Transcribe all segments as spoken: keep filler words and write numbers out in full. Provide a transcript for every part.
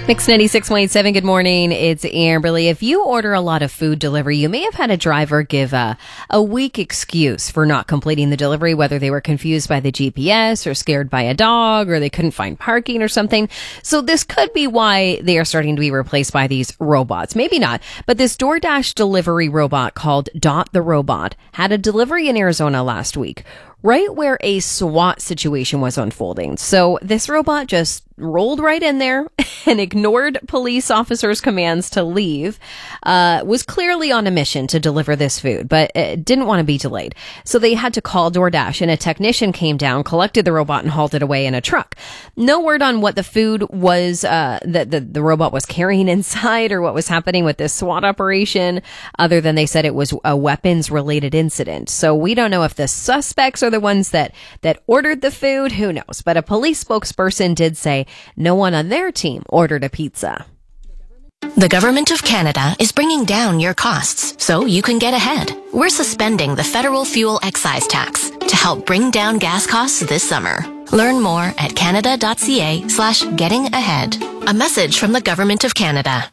Mix ninety-six point seven, good morning. It's Amberly. If you order a lot of food delivery, you may have had a driver give a, a weak excuse for not completing the delivery, whether they were confused by the G P S or scared by a dog or they couldn't find parking or something. So this could be why they are starting to be replaced by these robots. Maybe not, but this DoorDash delivery robot called Dot the Robot had a delivery in Arizona last week, right where a SWAT situation was unfolding. So this robot just rolled right in there and ignored police officers' commands to leave, uh, was clearly on a mission to deliver this food, but it didn't want to be delayed. So they had to call DoorDash, and a technician came down, collected the robot, and hauled it away in a truck. No word on what the food was uh, that the, the robot was carrying inside or what was happening with this SWAT operation, other than they said it was a weapons-related incident. So we don't know if the suspects are the ones that, that ordered the food. Who knows? But a police spokesperson did say no one on their team ordered a pizza. The Government of Canada is bringing down your costs so you can get ahead. We're suspending the federal fuel excise tax to help bring down gas costs this summer. Learn more at canada.ca slash getting ahead. A message from the Government of Canada.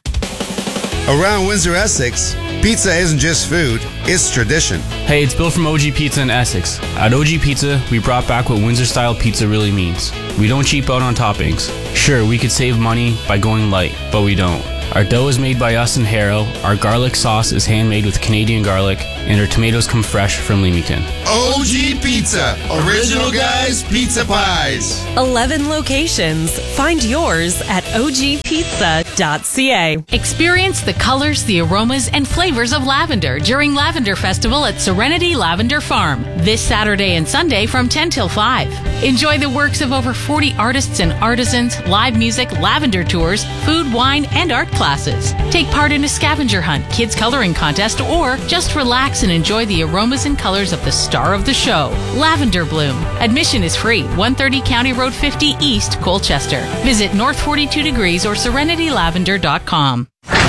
Around Windsor, Essex, pizza isn't just food, it's tradition. Hey, it's Bill from O G Pizza in Essex. At O G Pizza, we brought back what Windsor-style pizza really means. We don't cheap out on toppings. Sure, we could save money by going light, but we don't. Our dough is made by us in Harrow, our garlic sauce is handmade with Canadian garlic, and our tomatoes come fresh from Leamington. O G Pizza, original guys, pizza pies. eleven locations. Find yours at o g pizza dot c a. Experience the colors, the aromas, and flavors of lavender during Lavender Festival at Serenity Lavender Farm this Saturday and Sunday from ten till five. Enjoy the works of over forty artists and artisans, live music, lavender tours, food, wine, and art classes. Take part in a scavenger hunt, kids coloring contest, or just relax and enjoy the aromas and colors of the star of the show, Lavender Bloom. Admission is free. one thirty County Road fifty East, Colchester. Visit North forty-two Degrees or serenity lavender dot com.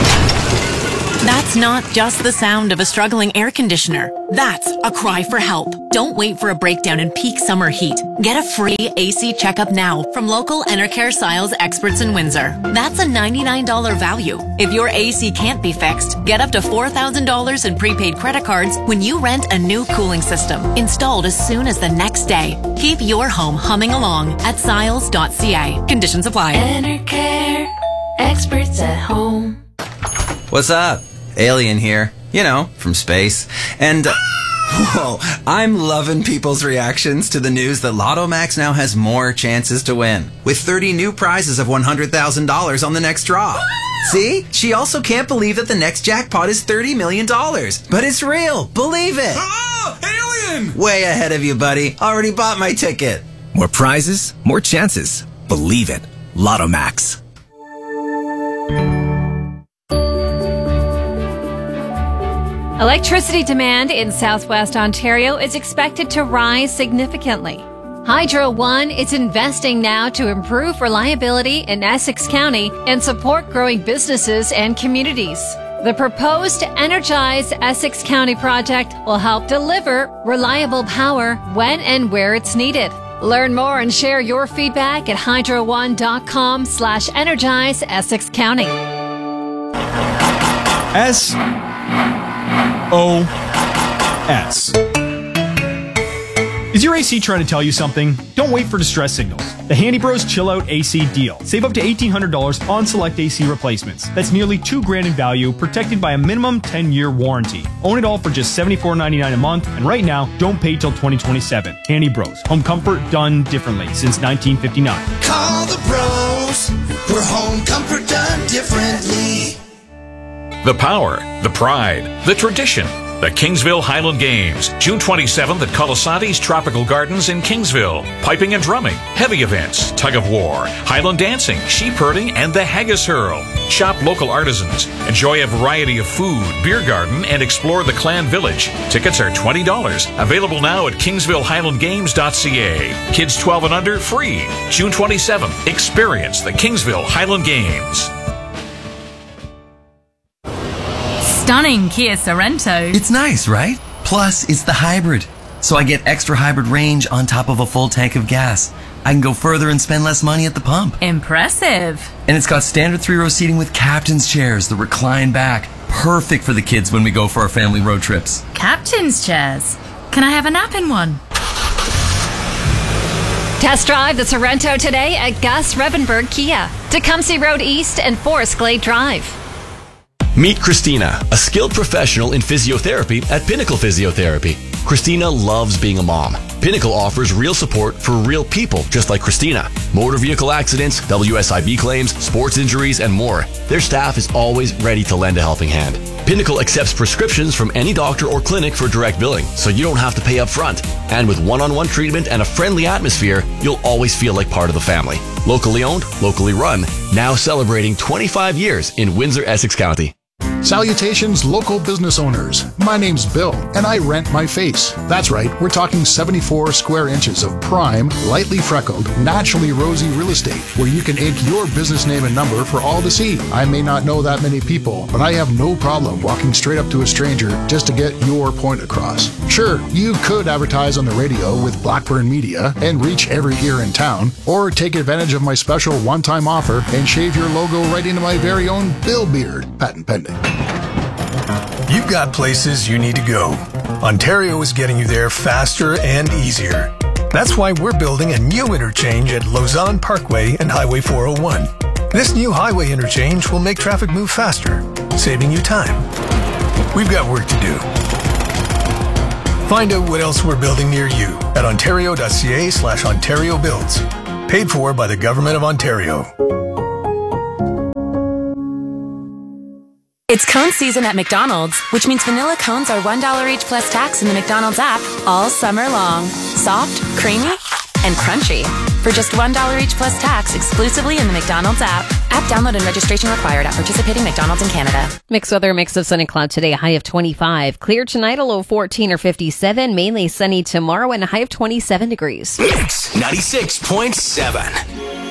That's not just the sound of a struggling air conditioner. That's a cry for help. Don't wait for a breakdown in peak summer heat. Get a free A C checkup now from local Enercare Siles experts in Windsor. That's a ninety-nine dollars value. If your A C can't be fixed, get up to four thousand dollars in prepaid credit cards when you rent a new cooling system, installed as soon as the next day. Keep your home humming along at siles dot c a. Conditions apply. Enercare, experts at home. What's up? Alien here, you know, from space. And, uh, whoa, I'm loving people's reactions to the news that Lotto Max now has more chances to win, with thirty new prizes of one hundred thousand dollars on the next draw. See? She also can't believe that the next jackpot is thirty million dollars. But it's real. Believe it. Oh, alien! Way ahead of you, buddy. Already bought my ticket. More prizes, more chances. Believe it. Lotto Max. Electricity demand in southwest Ontario is expected to rise significantly. Hydro One is investing now to improve reliability in Essex County and support growing businesses and communities. The proposed Energize Essex County project will help deliver reliable power when and where it's needed. Learn more and share your feedback at hydro one dot com slash energize Essex County. S O S. Is your A C trying to tell you something? Don't wait for distress signals. The Handy Bros Chill Out A C deal. Save up to eighteen hundred dollars on select A C replacements. That's nearly two grand in value, protected by a minimum ten year warranty. Own it all for just seventy-four ninety-nine a month, and right now, don't pay till twenty twenty-seven. Handy Bros. Home comfort done differently since nineteen fifty-nine. Call the pros for home comfort done differently. The power, the pride, the tradition. The Kingsville Highland Games, June twenty-seventh at Colasanti's Tropical Gardens in Kingsville. Piping and drumming, heavy events, tug of war, Highland dancing, sheep herding, and the Haggis Hurl. Shop local artisans, enjoy a variety of food, beer garden, and explore the Clan Village. Tickets are twenty dollars. Available now at kingsville highland games dot c a. Kids twelve and under, free. June twenty-seventh. Experience the Kingsville Highland Games. Stunning Kia Sorento. It's nice, right? Plus, it's the hybrid. So I get extra hybrid range on top of a full tank of gas. I can go further and spend less money at the pump. Impressive. And it's got standard three-row seating with captain's chairs that recline back. Perfect for the kids when we go for our family road trips. Captain's chairs. Can I have a nap in one? Test drive the Sorento today at Gus Revenberg Kia, Tecumseh Road East and Forest Glade Drive. Meet Christina, a skilled professional in physiotherapy at Pinnacle Physiotherapy. Christina loves being a mom. Pinnacle offers real support for real people just like Christina. Motor vehicle accidents, W S I B claims, sports injuries, and more. Their staff is always ready to lend a helping hand. Pinnacle accepts prescriptions from any doctor or clinic for direct billing, so you don't have to pay up front. And with one-on-one treatment and a friendly atmosphere, you'll always feel like part of the family. Locally owned, locally run, now celebrating twenty-five years in Windsor, Essex County. Salutations, local business owners. My name's Bill, and I rent my face. That's right, we're talking seventy-four square inches of prime, lightly freckled, naturally rosy real estate, where you can ink your business name and number for all to see. I may not know that many people, but I have no problem walking straight up to a stranger just to get your point across. Sure, you could advertise on the radio with Blackburn Media and reach every ear in town, or take advantage of my special one-time offer and shave your logo right into my very own Bill beard, patent pending. You've got places you need to go. Ontario is getting you there faster and easier. That's why we're building a new interchange at Lausanne Parkway and Highway four oh one. This new highway interchange will make traffic move faster, saving you time. We've got work to do. Find out what else we're building near you at ontario.ca slash Ontario Builds. Paid for by the Government of Ontario. It's cone season at McDonald's, which means vanilla cones are one dollar each plus tax in the McDonald's app all summer long. Soft, creamy, and crunchy. For just one dollar each plus tax exclusively in the McDonald's app. App download and registration required at participating McDonald's in Canada. Mixed weather, mix of sun and cloud today, a high of twenty-five. Clear tonight, a low of fourteen or fifty-seven. Mainly sunny tomorrow and a high of twenty-seven degrees. Mix ninety-six point seven.